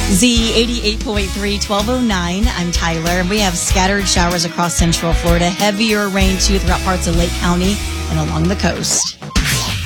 Z 88.3, 1209. I'm Tyler. We have scattered showers across Central Florida. Heavier rain, too, throughout parts of Lake County and along the coast.